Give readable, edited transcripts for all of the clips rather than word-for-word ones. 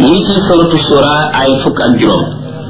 lii ci suratu shura ay fukk ak juróom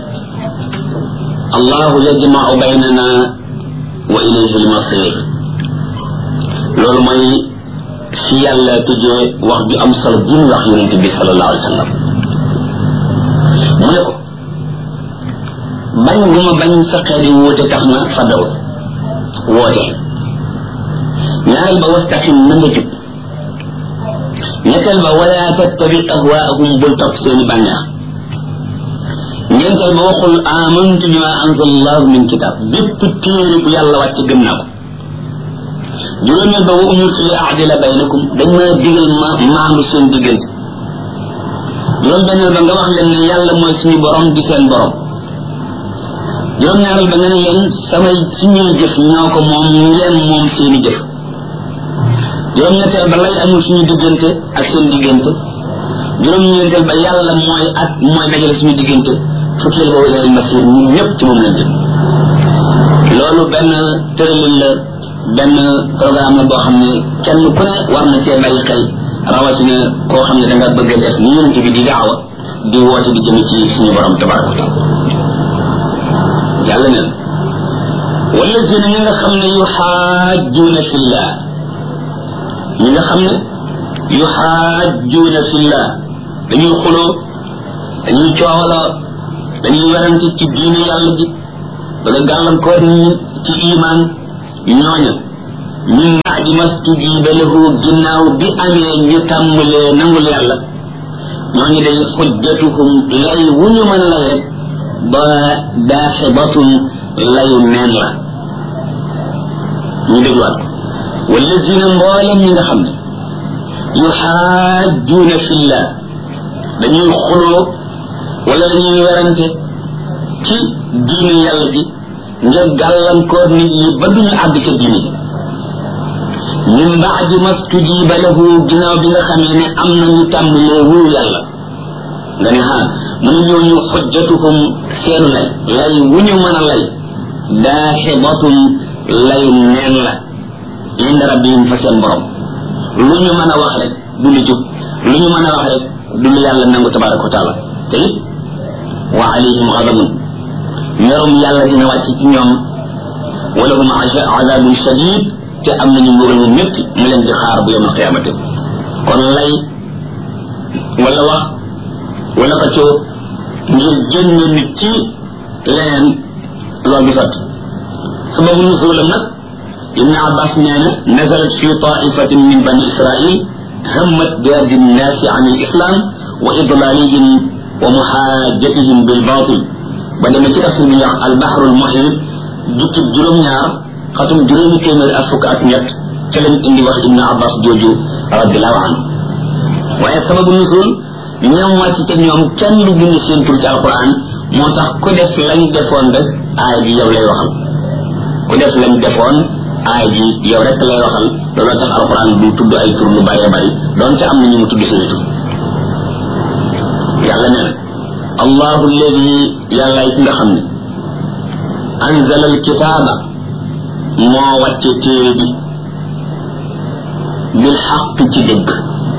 allahu yajma'u baynana wa ilayhi al-masir loolu mooy si yàlla tëjee wax ju am solo ji mu wax yonente bi sallallahu alayhi wa sallam mu ne ko bañ gu ma bañ sa xeet yi wóote tax na fa daw woote ñaareel ba wastaqim na nga jub ñetteel ba wala tattabi ahwaahum bul topp seeni bànneex ñeenteel ba waxul amantu bima anzalallahu min kitab bépp téere bu yàlla wàcc gëm naa ko juróomeel ba wa umirtu li a'dila baynakum dañ ma digal ma maandu seen diggante juróom benneel ba nga wax leen ne yàlla mooy suñu borom di seen borom juróom ñaareel ba nga ne leen samay suñuy jëf ñoo ko moom leen moom seeni jëf juróom ñetteel ba lay amul suñu diggante ak seen diggante juróom ñeenteel ba yàlla mooy dajale suñu diggante fukkeel ba ilal masir ñun ñëpp ci moom lañ jëm loolu benn tëralin la benn programme la boo xam ne kenn ku ne war na cee bàyyi xel rawatina koo xam ne da nga bëgg a def ni yonent bi di daawa di woote di jëme ci suñu borom tabaraka wa taala yàlla neen wallazina ñi nga xam ne yuxaajjuuna fillah ñi nga xam ne yuxaajjuuna fillah dañuy xuloo dañuy coowaloo dañuy werante ci diine yàlla ji bala gàllankoor ñi ci iman ñooña min baadi mastujiba lahu ginnaaw bi amee ñu tàmbalee nangul yàlla ñooñu day xujjatuhum lay wu ñu mën laye ba daaxibatun layu neen la ñu dégluwaat ko wallazina mboolem ñi nga xam ne yuxaajjuuna fillah dañuy xuloo wala dañuy werante ci diine yàlla ji ngir gàllankoor nit ñi ba duñu àgg ca diine min baadi mastujiba lahu ginnaaw bi nga xamee ne am nañu tàmbalee wuyu yàlla nga ne mu ne ñooñu xujjatuhum seenu lay wu ñu mën a lay daaxibatun layu neen la inda rabbihim fa seen borom lu ñu mën a wax rek du lu jub lu ñu mën a wax rek du lu yàlla nangu tabaraka wa taala te it wa alayhim ghadabun merum yàlla dina wàcc ci ñoom wa lahum azabun shadid te am nañu mbugal mu métti mu leen di xaar bu yawmal qiyaamati kon lay wala wax wala ko coo ngir génne nit ci leneen loolu du sotti sababu nuzulam nag ibn abbas nee na nazalat fi taifatin min bani israil hammat biadi nnaasi an al islam wa idlalihim wa muhajatihim bil batil ba demee ci tafsir bi ñuy wax al bahru al muhit jukki juróom-ñaar xatum juróomi téeméer ak fukk ak ñett ca lañ indi wax ibn abbas jooju radiallahu anhu waaye sababu nuzul ñoom wàcc te ñoom kenn du bind seen tur ci alquran moo tax ku def lañ defoon rek aay bi yow lay waxal ku def lañ defoon aay bi yow rek lay waxal looloo tax alquran du tudd ay tur lu bëree bëri doonte am na ñu mu tudd seen tur yàlla nee na allahu alladi yàlla yi nga xam ne anzala alkitaaba moo wàcce téere bi bil xaq ci dëgg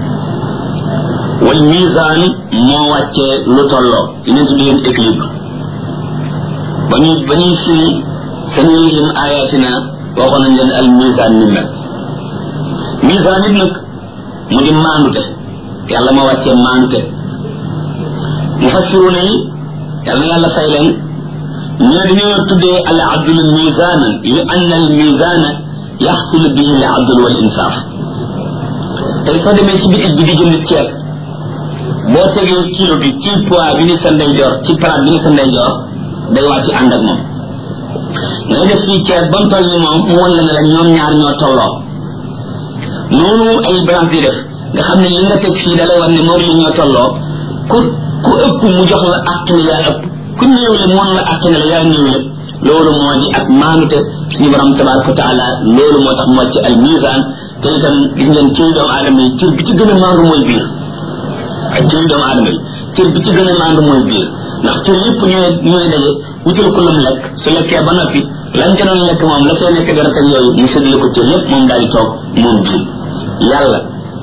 wal misaan moo wàcce lu tolloo dinañ ci leen équilibre ba ñuy firi sanurihim ayatina waxoon nañ leen al misaan min nag misaan it nag mu di maandute yàlla moo wàcce maandute mufassiruna yi yàlla na yàlla fay leen ñoo dañoo tuddee al adlu misaanan li anna al misaana yaxsul bihi al adlu wal insaaf tey soo demee ci bitig bi di jënd ceeb boo tegee kilo bi ci poids bi ni sa ndeyjoor ci palaat bi ni sa ndeyjoor day wàcc ànd ak moom ngay def fii ceeb ba mu toll ni moom mu wan la ne la ñoom ñaar ñoo tolloo noonu ay balance di def nga xam ne li nga teg fii da lay wan ne moom li ñoo tolloo ku ëpp mu jox la àq ne yaa ëpp ku néewle mu wan la àq ne la yaa néewle loolu moo di ak maanute suñu borom tabaraka wa taala loolu moo tax mu wàcc al misaan te itam gis ngeen cëy doomu aadama yi cër bi ci gën a maandu mooy biir ak cëy doomu aadama yi cër bi ci gën a maandu mooy biir ndax cër yëpp ñooy daje wutal ko lu mu lekk su lekkee ba noppi lañ ca doon lekk moom la cay nekk dara teg yooyu mu séddale ko cër yëpp moom daal di toog moom biir yàlla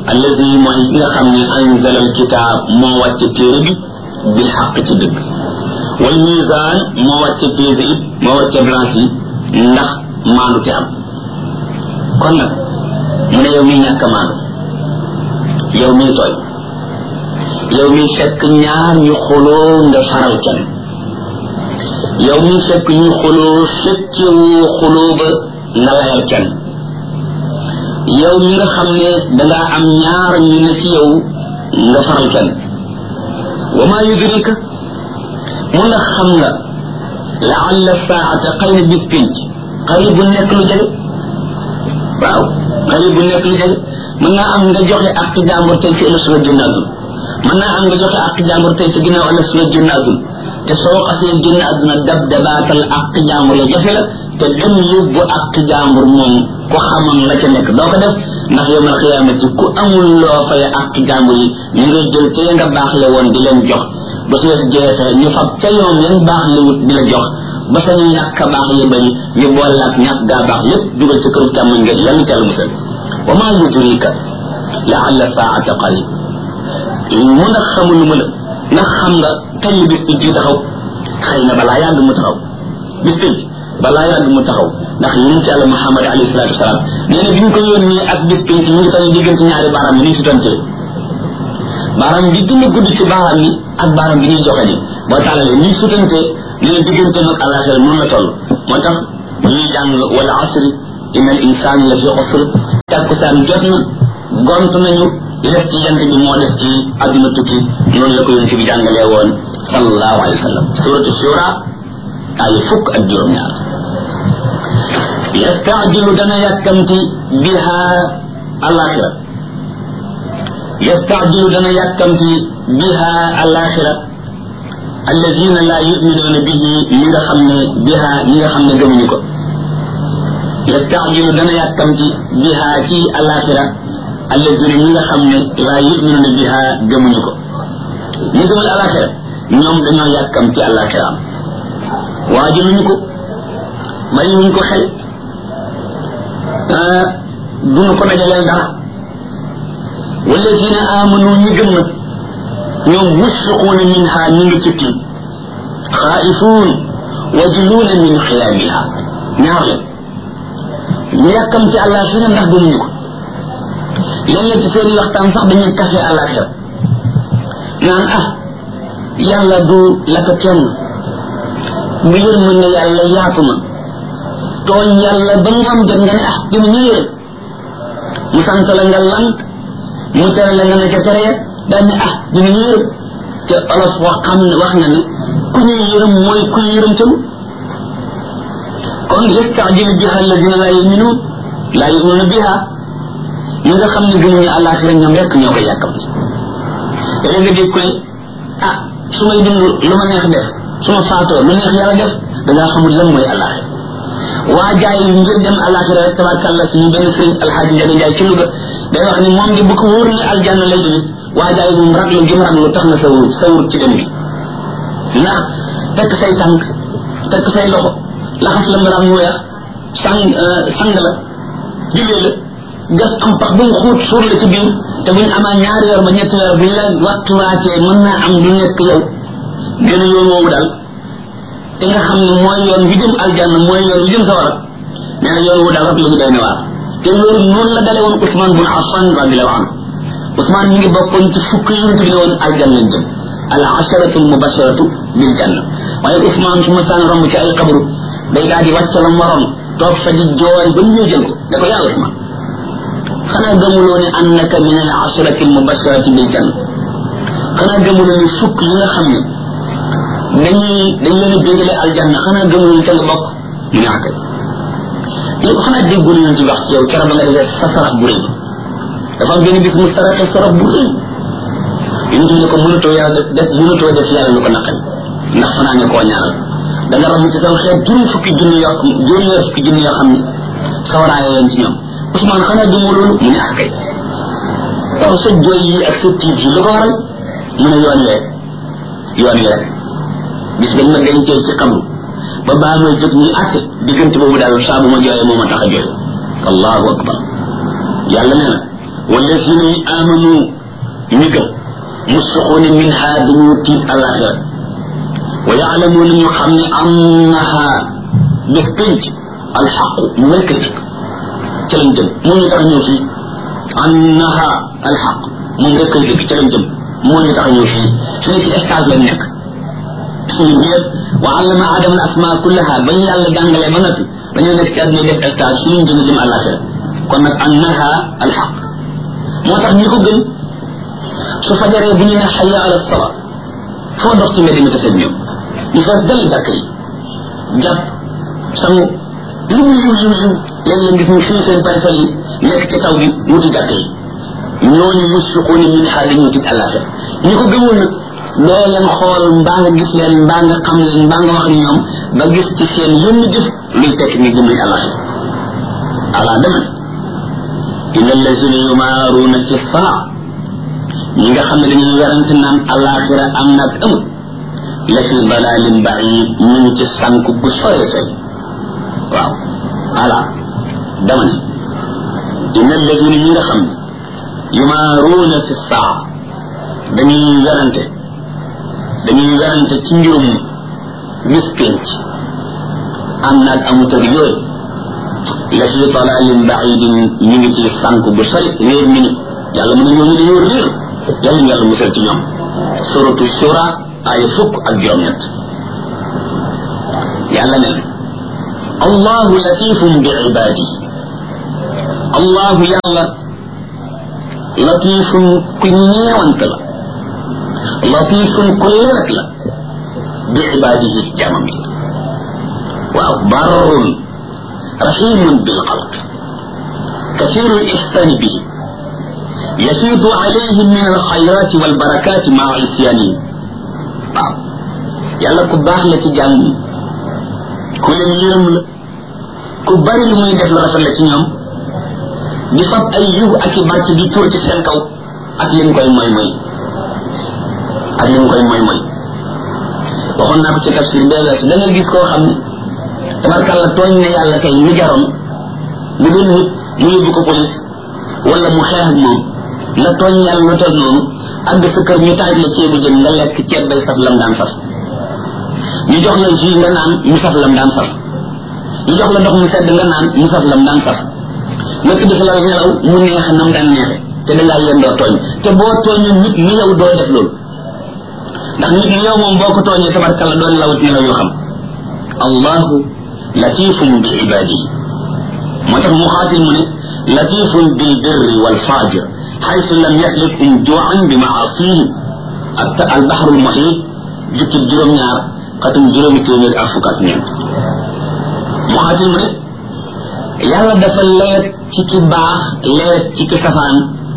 allazi mooy nga xam ne anzala alkitab moo wàcce téere bi bil xaq ci dëgg wal mizan moo wàcce téere it moo wàcce balance yi ndax maandu te am kon nag mu ne yow mi ñàkk maandu yow mi tooy yow mi fekk ñaar ñu xuloo nga faral kenn yow mi fekk ñu xuloo fekkewu xuloo ba nga layal kenn yow mi nga xam ne dangaa am ñaar ñu ne ci yow nga faral kenn wa ma yudrika mu ndax xam nga laalla saata xëy na bis pinc xëy bu nekk lu jege waaw xëy bu nekk lu jege mën naa am nga joxe ak jàmbur tey ci ëllëg suba génn àdduna mën naa am nga joxe ak jàmbur tey ci ginnaaw ëllëg suba génn àdduna te soo xasee génn àdduna dab dabaatal ak jàmbur la jafe la te dem yóbbu ak jàmbur moom ku xamoon la ca nekk doo ko def ndax yow mal xiyaamati ku amul loo fay ak jàmbur yi ñu ngay jël te nga baax le woon di leen jox ba su jeexee ñu fab ca yoon yan baax le wut di la jox ba sa ñàkk baax yi bari ñu boole ak ñàkk gaa baax lépp dugal ci këru càmmoñ nga yàlla teel musal wa ma yudrika laalla saata qarib mu ndax xamul mu la ndax xam nga kañ la bis bi ci taxaw xëy na balaa yàgg mu taxaw bis bi balaa yàgg mu taxaw ndax yonent yàlla Muhammad alayhi salaatu wasalaam nee na bi ñu ko yónnee ak bis bi ñu ngi tamit diggante ñaari baaraam yi ñuy sutantee baaraam bi gën a gudd ci baaraam yi ak baaraam bi ñuy joxe ni boo tàllalee ñuy sutantee nee na diggante nag àllaaxira noonu la toll moo tax ñuy jàng wala asri inna al insaan la fi xusr takkusaan jot na gont nañu li des ci jant bi moo des ci àdduna tukki noonu la ko yonent bi jàngalee woon sallallahu alayhi wa sallam suratu shura ay fukk ak juróom-ñaar yastaajilu dana yàkkamti biha alaxira yastaajilu dana yàkkamti biha alaxira alladina la yuminuuna bihi ñi nga xam ne biha ñi nga xam ne gëmuñu ko yastaajilu dana yàkkamti biha ci alaxira alladina ñi nga xam ne la yuminuuna biha gëmuñu ko ñi gëmul alaxira ñoom dañoo yàkkamti alaxira waajaluñu ko mayuñu ko xel duñu ko dajaleel dara walladina amanu ñi gëm nag ñoom mushfiquuna minha ñi ngi ci tiit xaa'ifuun wajiluuna min xiyaamiha ñaar la ñu yàkkamti àllaaxira ndax gëmuñu ko léeg-léeg ci seen waxtaan sax dañuy kafe àllaaxira naan yàlla du la ko kenn bu yërmande yàlla yaatu na tooñ yàlla ba nga am jot nga ne dina ñu yërëm mu sant la nga lank mu tere la nga ne ca tere daal ne dina ñu yërëm te olof wax na ne ku ñuy yërëm mooy ku yërëm tëlu kon yastaajilu biha alladina la yuminuuna biha ñi nga xam ne gëmuñu àllaaxira ñoom rek ñoo koy yàkkamti te nga dégg ko ne su may dund lu ma neex def su ma faatoo lu neex yàlla def dangaa xamul lan mooy àllaaxira waa jaay ngir dem àllaaxira rek tabarkàlla suñu benn sëriñ alxaaji Njaga Njaay ci Louga day wax ni moom di bu ko wóor ne aljanna lay demit waa jaay moom raglu gi mu raglu tax na sawur ci dem bi ndax tekk say tànk tekk say loxo laxas la mbaram mu weex sang la jullee la gas am pax bu mu xuut suur la ci biir te buñ amaa ñaari weer ba ñetti weer buñ la wattuwaatee mën naa am du nekk yow gën a yoon woowu daal te nga xam ne mooy yoon wi jëm aljanna mooy yoon wi jëm sawara nee na yoon wu daal rek la ñu doy ne waar te loolu noonu la dale woon Ousmane bun Affan radiallahu anhu Ousmane mi ngi bokkoon ci fukk yonent bi ne woon aljanna lañ jëm al asharatu al mubasharatu bil janna waaye Ousmane su ma saan romb ci ay xabru day daal di wàcc la morom toog fa di jooy ba ñu jël ko ne ko yaa Ousmane xanaa gëmuloo ne annaka min al asharati al mubasharati bil janna xanaa gëmuloo ne fukk yi nga xam ne dañ leen a bégale aljanna xanaa gëmuloo te nga bokk mu ne akay yow xanaa déggul ñu ci wax ci yow keroog ba nga defee sa sarax bu rëy dafa am benn bis mu saraxe sarax bu rëy yonent bi ne ko mënatoo def yàlla lu ko naqari ndax fanaa ne koo ñaanal da nga ramu ci sama xeet juróom fukki junni yoo xam ne sawaraaye leen ci ñoom Ousmane xanaa gëmoo loolu mu ne akay waaw sa jooy yi ak sa tiit yi lu ko waral mu ne yoon wi rek bis bañ ma dencee ci xabru ba baa may jóg ñuy àtte diggante boobu daal saa bu ma jooyee moo ma tax a jooy allahu akbar yàlla nee na wallazina amanu ñu gëm musfiquuna minha dañu tiit alaxira wa yaalamuuna ñu xam ne annaha bés pénc alxaqu ñu rekk dëgg ca lañ jëm moo ñu tax ñëw fii annaha alxaq moom rekk dëgg ca lañ jëm moo ñu tax ñëw fii fi ne ci stage lañ nekk suñu ñëpp wa allama adama al asma kullaha ba ñu yàlla jàngalee ba noppi dañoo nekk ci àdduna def stage suñu jëm jëm alaxira kon nag annaha alxaq moo tax ñi ko gën su fajaree bu ñu ne xayya ala sala foo dox ci mbedd mi tase ñoom ñu fees dal jàkk yi jàpp sangu lu mu yiw léeg-léeg gis ñu fii seen parcelle yi nekk ci taw bi wuti jàkk yi ñooñu musfiquuna minha dañuy tiit àllaaxira ñi ko gëmul nag doo leen xool mbaa nga gis leen mbaa nga xam leen mbaa nga wax ak ñoom ba gis ci seen yënn jëf luy tekk ni gëmuñ àllaaxira ala dama inna allazina yumaaruuna fi saa ñi nga xam ne dañuy werante naan àllaaxira am na ak amul la fi dalalin baid ñu ngi ci sànk bu sore sore waaw ala dama ne inna alladina ñi nga xam ne yumaaruuna fi saa dañuy werante ci mbirum bis penc am naag amut ak yooyu la fi dalalin baidin ñu ngi ci sànk bu sore réer mi ni yàlla mën na ñooñu dañoo réer yàlla ñu yàlla musal ci ñoom suratu shura ay fukk ak juróom-ñett yàlla ne allahu latifun bi ibadihi allahu yàlla latifun ku ñeewante la latifun ku lewet la bi ibadihi ci jaamam yi waaw barrun rahimun bil xalq kasirul ihsani bihi يفيض عليهم من الخيرات والبركات مع عصيانهم waaw yàlla ku baax la ci jàmm ku leen yërëm la ku bari lu muy def lu rafet la ci ñoom di fab ay yiw ak i barke di tuur ci seen kaw ak leen koy moy waxoon naa ko ci tafsir bee weesu da nga gis koo xam ne tabarkàlla tooñ ne yàlla kay lu jaroon bu doon nit mu yóbbu ko police wala mu xeex ak moom nga tooñ yàlla lu toll noonu àgg sa kër ñu taaj la ceebu jën nga lekk ceeb bay saf lam daan saf ñu jox la jus nga naan mu saf lam daan saf ñu jox la ndox mu sedd nga naan mu saf lam daan saf nga tëdd fa la nelaw mu neex nam daan neexe te dangaa yendoo tooñ te boo tooñu nit ni yow doo def loolu ndax nit ni yow moom boo ko tooñee tabarkalla doo nelawut nelaw yoo xam allahu latifun bi ibadihi moo tax mu xaatil mu ne latifun bil birri wal fajir حيث لم يهلكهم جوعا بمعاصيه البحر المحيط جكب جروم ñaar xatum juróomi téeméer ak fukk ak ñeent mu xaatil mu ne yàlla dafa leet ci ki baax leet ci ki safaan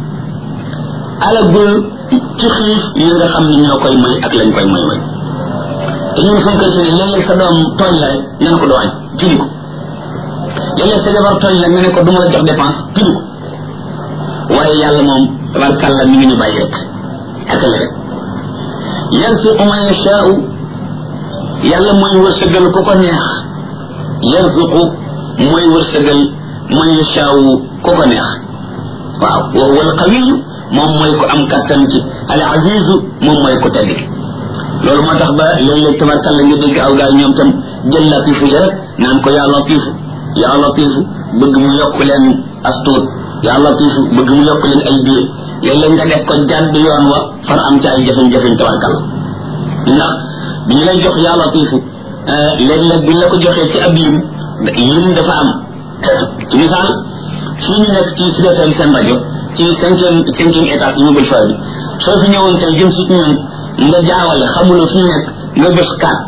alagul ci xiif yi nga xam ne ñoo koy moy ak lañ koy moy te ñun suñ koy sini léeg-léeg sa doom tooñ la rek nga ne ko doo añ pini ko léeg-léeg sa jabar tooñ la nga ne ko du ma la jox dépense pini ko waaye yàlla moom tabarkàlla mi ngi ñu bàyyi rek ak la rek yarzuqu man yashaa'u yàlla mooy wërsëgal ku ko neex yarzuqu mooy wërsëgal man yashaa'u ku ko neex waaw wa huwa al qawiyyu moom mooy ko am kattan ci al azizu moom mooy ko tedd loolu moo tax ba léeg-léeg tabarkàlla nga dégg aw gaay ñoom tam jël latifu ja rek naan ko yaa latifu bëgg mu yokk leen astuut yaa latifu bëgg mu yokk leen ay biir léeg-léeg nga def ko jàdd yoon wa far am ci ay jafeñ-jafeñ tabarkàlla ndax bi ñu lay jox yaa latifu léeg-léeg bu ñu la ko joxee ci ab lim dafa am ci misaal fii ñu nekk ci Sud FM seen rajo ci cinquième étage immeuble fa bi soo fi ñëwoon tey jëm si ñun nga jaawale xamuloo fi ñu nekk nga bés kaat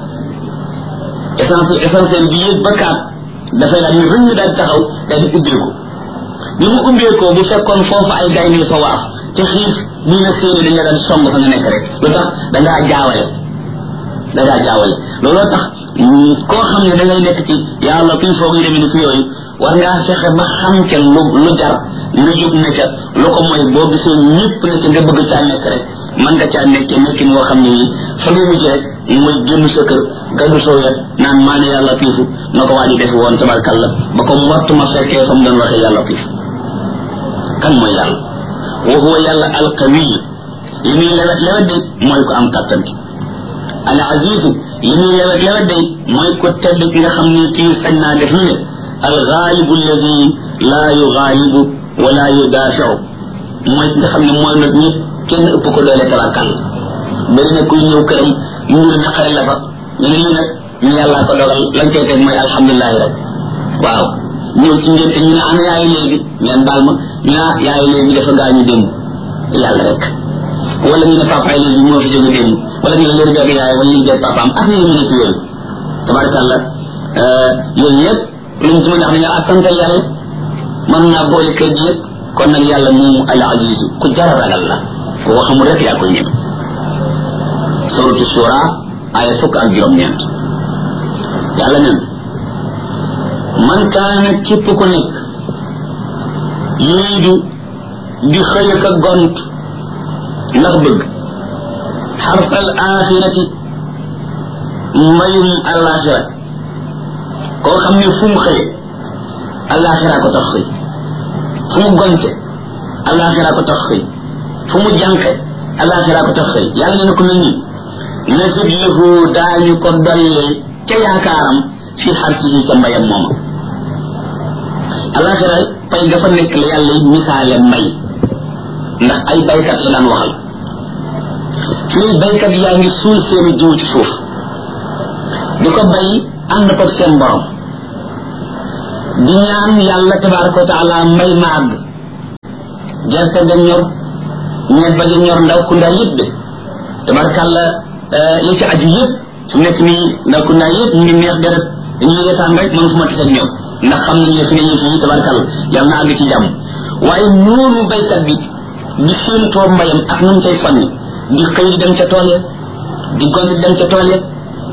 essentiel bi yëpp ba kaat dafay daal ni rëñ daal taxaw daal di ubbeeku ni mu ubbeekoo bu fekkoon foofu ay gaynde fa waaf te xiif bu ñu séeni dañ la daan song fa nga nekk rek lu tax dangaa jaawale looloo tax koo xam ne da ngay nekk ci yàlla kuy foog yi demee ni fi yooyu war ngaa fexe ba xam ca lu jar lu jub ne ca lu ko mooy boo gisee ñëpp ne ca nga bëgg caa nekk rek man nga caa nekkee nekkin woo xam ne yi fa nga mujj rek mooy génn sa kër gàddu soo yet naan maa ne yàlla tiifu na ko waa ji def woon tabarkalla ba ko mortuma fekkee fa mu doon waxee yàlla tiif kan mooy yàlla wa huwa yàlla alqawiyu li muy lewet lewet day mooy ko am kattan ki al azizu li muy lewet lewet day mooy ko tedd ki nga xam ne kii sañ naa def lu ne al gaalibu alladi laa yugaalibu wala yudaafiu mooy ki nga xam ne mooy nag ñëpp kenn ëpp ko doole tabarkal bari na kuy ñëw këram ñu naqari la fa ñu ne lii nag ñu yàllaa ko dogal lañ koy teg mooy alhamdulilahi rek waaw ñëw ci ngeen ñu ne ana yaay léegi ngeen baal ma ñu ne yaay léegi dafa gaañu démb yàlla rek wala ñu ne papaay léegi moo fi jóge démb wala ñu ne léegi beeg yaay wala ñu beeg papaam ak ñu ne ci yooyu tabarakàllah yooyu yëpp luñ ci mën a xam ne ak sant yàlla mën naa boole kër gi yëpp kon nag yàlla moomu al aziz ku jara ragal la ku ko xamul rek yaa koy ñëpp suratu shura aya fukk ak juróom-ñeent yàlla nen man kaana képp ku nekk yuriidu di xëy ak a gont ndax bëgg xarfal axirati mbayum alaxira koo xam ne fu mu xëye alaxira ko tax xëy fu mu gonte alaxira ko tax xëy fu mu jànqe alaxira ko tax xëy yàlla ne ko mel ni nasib lahu daañu ko dollee ca yaakaaram fi xarsihi ca mbayam mooma alaxira pay ga fa nekk la yàlla misaale mbay ndax ay baykat la daan waxal fii baykat yaa ngi suul seeni jiw ci suuf di ko bay ànd ko seen borom di ñaan yàlla tabaraka wa taala mbay ma àgg gerte ga ñor ñebba ga ñor ndaw ku ndaa yëpp de tabarakàlla li ci aju yëpp su nekk nii ndaw ku ndaa yëpp ñu ngi neex deret dañuy reetaan rek man fu ma tisee ñoom ndax xam nañ ne fi ne yëf yi tabarakàlla yàlla na àgg ci jàmm waaye noonu baykat bi di séentoo mbayam ak nu mu cay fanni di xëy di dem ca tool ya di gont di dem ca tool ya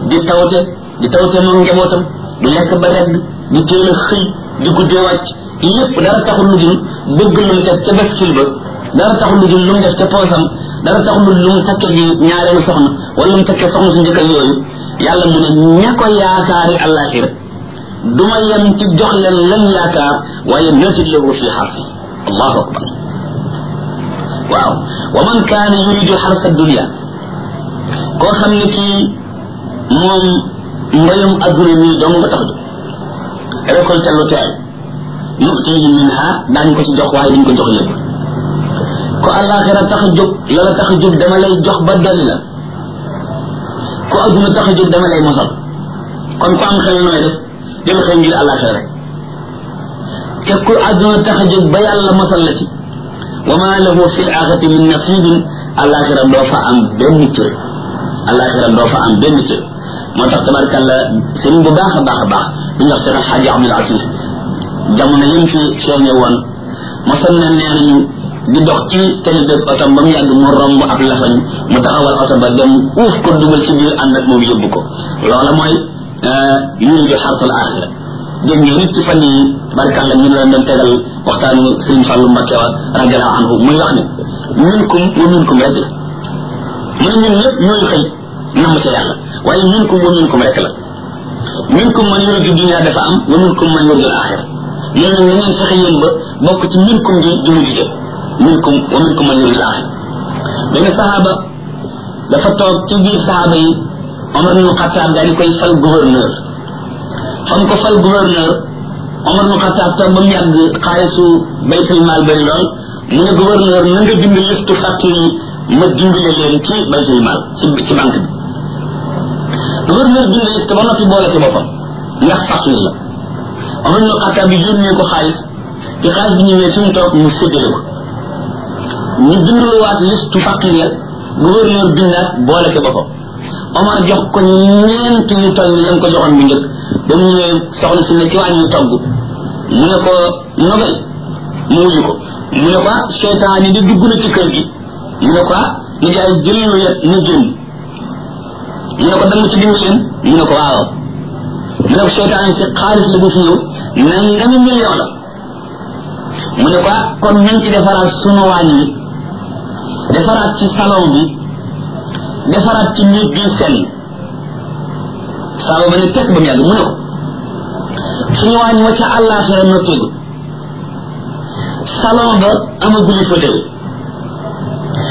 di tawte moom njabootam di lekk ba regg di teel a xëy di guddee wàcc lépp dara taxul lu dul bëgg lu mu def ca baskil ba dara taxul lu dul lu mu def ca poosam dara taxul lu mu takke ji ñaareelu soxna wala mu takke soxna su njëkkal yooyu yàlla mu ne ña ko yaakaari àllaaxira duma yem ci jox leen lañ yaakaar waaye nasid lahu fi xarfi allahu akbar waaw wa man kaana yuridu xarsa dunia koo xam ne kii moom mbayum adduna mi dong nga tax jóg récolte lu teel nutihi minha daañu ko ci jox waaye duñ ko jox lépp ko àllaaxira tax a jóg lala tax a jóg dama lay jox ba dolli la ko adduna tax a jóg dama lay mosal kon ku am xel nooy def del xëy ngir àllaaxira rek te ku adduna tax a jóg ba yàlla mosal la ci wa ma lahu fi l-aaxirati min nasibin àllaaxira doo fa am benn cër àllaaxira doo fa am benn cër moo tax tabarkalla sëriñ bu baax a baax a baax bi ñu wax Cheikh Alxaaji Abdul Aziz jamono yim fi feeñe woon mosoon na nee nañu di dox ci tali beeg oto ba mu yàgg mu romb ab lafañ mu taxawal oto ba dem uuf ko dugal ci biir ànd ak moom yóbbu ko loola mooy yuridu xarfal aaxira dégg ngeen nit ci fan yi tabarkalla ñu leen doon tegal waxtaanu Sëriñ Fallu Mbakke wa radiallahu anhu muy wax ne minkum wa minkum rek la mu ne ñun ñëpp ñooy xëy namm ca yàlla waaye minkum wa minkum rek la minkum man yuridu dunya dafa am wa minkum man yuridu al-axira ñun nag ngeen fexe yéen ba bokk ci minkum ji jëmu ji jëm minkum wa minkum man yuridu al-axira benn saxaaba dafa toog ci biir saxaaba yi Omar ibn Xattaab daal di koy fal gouverneur fam ko fal gouverneur Omar ibn Xattaab toog ba mu yàgg xaalisu baytul maal bari lool mu ne gouverneur na nga bind listu facture yi ma dimbale leen ci baytul maal ci banque bi gouverneur bind liste ba noppi boole ci boppam ndax facture la Omar ibn Xattaab bi yónnee ko xaalis bi xaalis bi ñëwee fi mu toog mu séddale ko ñu bindluwaat liste facture ya gouverneur bindaat boole ci boppam Omar jox ko ñeent yu toll ni lam ko joxoon bu njëkk ba mu ñëwee soxna si ne ci wàññi togg mu ne ko nobel mu wuyu ko mu ne ko seytaan yi di dugg na ci kër gi mu ne ko ni jaay jël lu yet na génn mu ne ko dama ci dimbali leen mu ne ko waaw mu ne ko seytaan yi si xaalis la bu fi ñëw nangami million la mu ne ko kon nañ ci defaraat sunu waañ yi defaraat ci salon bi defaraat ci nit bi sell saaba ba ne tekk ba mu yàgg mu ne ko suñu waañ wa ca àllaaxira noppeegu salon ba amaguli fauteuil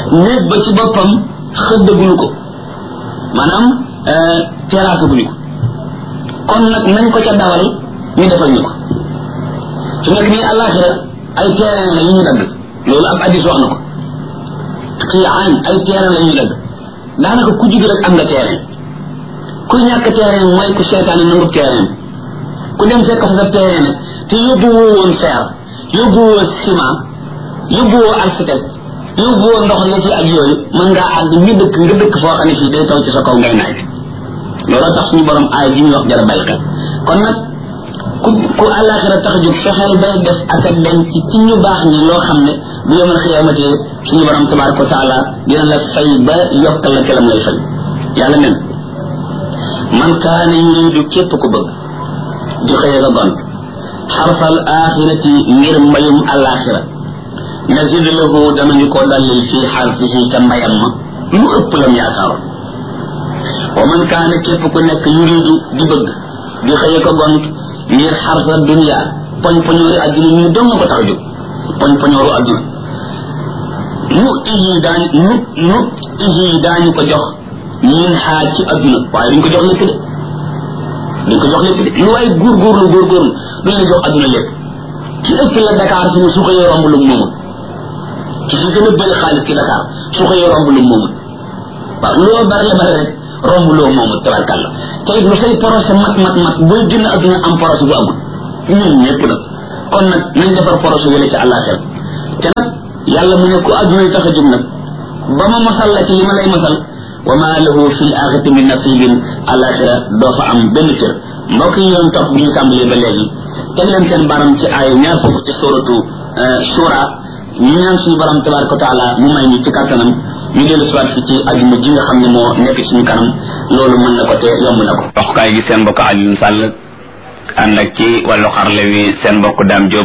néeg ba ci boppam xëddaguñu ko maanaam terrasse guñu ko kon nag nañ ko ca dawal ñu defal ñu ko su nekk nii àllaaxira ay terrain la yu ñu dagg loolu ab addis wax na ko xiyaan ay terrain la ñu dagg daanaka ku jug rek am nga terrain ku ñàkk terrain mooy ku seetaane nangu terrain ku dem fekk fa sa terrain nag te yóbbuwoo woon fer yóbbuwoo ciment yóbbuwoo architecte yóbbuwoo ndox la ci ak yooyu mën ngaa àgg ñu dëkk nga dëkk foo xam ne fii day taw ci sa kaw ngay naaj looloo tax suñu borom aay gi ñuy wax jara bàyyi xel kon nag ku àllaaxira tax jóg fexeel bay def ak a dem ci ñu baax ñi loo xam ne bu yawmal xiyaamati suñu borom tabaaraka wa taala dina la fay ba yokkal la kelam lay fay yàlla nen man kaana yuridu képp ku bëgg di xëy la gont xarfal axirati ngir mbayum àllaaxira nazid lahu danañu ko dalil fii xarfihi ca mbayam ma lu ëpp lam yaakaaroon wa man kaana képp ku nekk yuridu di bëgg di xëy ko gont ngir xarfa dunya poñ poñoori adduna ñu dong ko tax a jóg poñ poñooru adduna nu ihi daañu ko jox min xaaj ci adduna waaye duñ ko jox lépp de duñ ko jox lépp de lu waay góorgóorlu duñ la jox adduna lépp ci ëpp la Dakar fi ne su ko romb lu moomul ci su gën a bëri xaalis ci Dakar su ko romb lu moomul waaw loo bari la bari rek romb loo moomul tabarkàlla te it lu say projet mat booy génn adduna am projet bu amul ñun ñëpp nag kon nag nañ defar projet yële ci àllaaxira te nag yàlla mu ne ku adduna yi tax a jóg nag ba ma masal la ci li ma lay masal wa ma lahu fil axirati min nasibin àllaaxira doo fa am benn cër mbokk yi yoon topp bi ñu tàmbalee ba léegi teg leen seen baram ci ay ñaar fukk ci suratu shura ñu ñaan suñu borom tabaraka wa taala mu may ñu ci kattanam ñu dellu si waat fi ci ajuma ji nga xam ne moo nekk suñu kanam loolu mën na ko te yomb na ko. waxukaay gi seen mbokk Alioune Sall ànd ak ci wàllu xarle wi seen mbokk Dame Diop